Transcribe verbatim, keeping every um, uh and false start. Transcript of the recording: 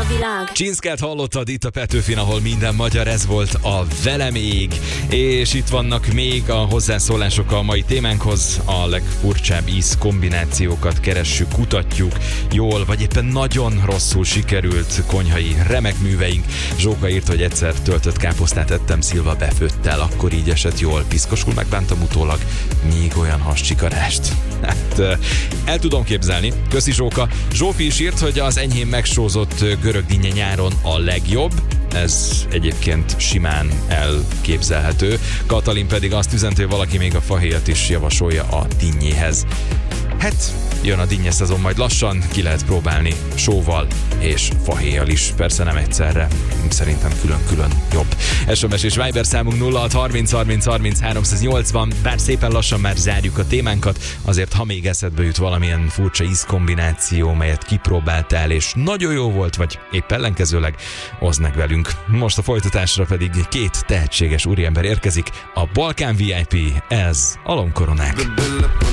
a világ. Csinszkát hallottad itt a Petőfin, ahol minden magyar, ez volt a Vele még. És itt vannak még a hozzászólások a mai témánkhoz. A legfurcsább íz kombinációkat keressük, kutatjuk, jól vagy éppen nagyon rosszul sikerült konyhai remek műveink. Zsóka írt, hogy egyszer töltött káposztát ettem szilva befőttel, akkor így esett jól, piszkosul megbántam utólag, még olyan hascsikarást. Hát el tudom képzelni. Köszi Zsóka. Zsófi is írt, hogy az enyhén megsózott görög dinnye nyáron a legjobb. Ez egyébként simán elképzelhető. Katalin pedig azt üzent, hogy valaki még a fahéjat is javasolja a dinnyéhez. Hát, jön a dinnye szezon majd lassan, ki lehet próbálni sóval és fahéjjal is. Persze nem egyszerre, szerintem külön-külön jobb. es em es és Viber számunk nulla hat harminc harminc harminc háromszáznyolcvan, bár szépen lassan már zárjuk a témánkat, azért ha még eszedbe jut valamilyen furcsa ízkombináció, melyet kipróbáltál és nagyon jó volt, vagy épp ellenkezőleg, oszd meg velünk. Most a folytatásra pedig két tehetséges úriember érkezik, a Balkán vé i pé, ez a Lombkoronák.